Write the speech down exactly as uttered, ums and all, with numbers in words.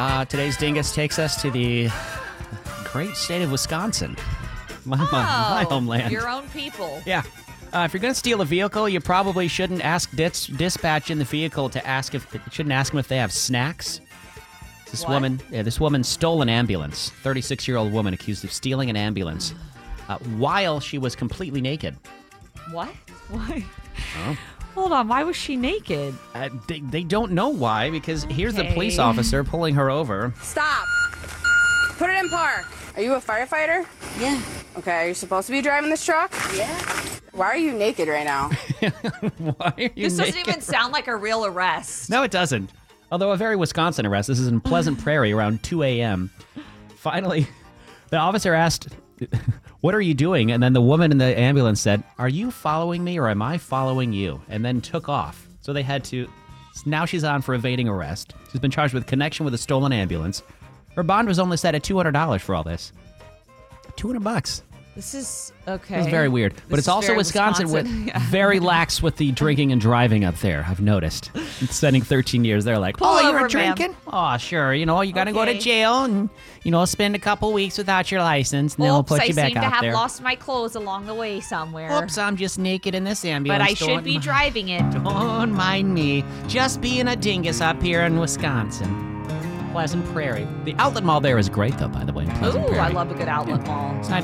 Uh, today's Dingus takes us to the great state of Wisconsin. My, oh, my, my homeland. Your own people. Yeah. Uh, if you're going to steal a vehicle, you probably shouldn't ask dis- dispatch in the vehicle to ask if, shouldn't ask them if they have snacks. This What? woman, yeah, this woman stole an ambulance. thirty-six-year-old woman accused of stealing an ambulance uh, while she was completely naked. What? Why? Oh. Hold on. Why was she naked? Uh, they, they don't know why, because here's the Okay. police officer pulling her over. Stop. Put it in park. Are you a firefighter? Yeah. Okay, are you supposed to be driving this truck? Yeah. Why are you naked right now? Why are you This doesn't naked? even sound like a real arrest. No, it doesn't. Although a very Wisconsin arrest. This is in Pleasant Prairie around two a.m. Finally, the officer asked, "What are you doing?" And then the woman in the ambulance said, "Are you following me or am I following you?" And then took off. So they had to... Now she's on for evading arrest. She's been charged with connection with a stolen ambulance. Her bond was only set at two hundred dollars for all this. two hundred bucks. This is okay. It's very weird. But This it's is also very Wisconsin, Wisconsin. with Yeah. very lax with the drinking and driving up there, I've noticed. Spending thirteen years, they're like, Pull oh, you over, were ma'am." drinking? Oh, sure. You know, you got to go to Okay. jail and, you know, spend a couple weeks without your license, and then we'll Oops, put I you back seem to out have there. lost my clothes along the way somewhere. Oops, I'm just naked in this ambulance. But I should Don't be mi- driving it. Don't mind me. Just being a dingus up here in Wisconsin. Pleasant Prairie. The outlet mall there is great, though, by the way. in Ooh, Pleasant Prairie. I love a good outlet mall. It's not